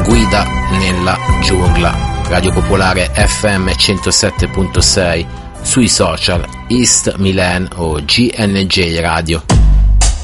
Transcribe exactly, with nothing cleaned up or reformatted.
Guida nella giungla. Radio Popolare F M centosette punto sei, sui social East Milan o G N J Radio.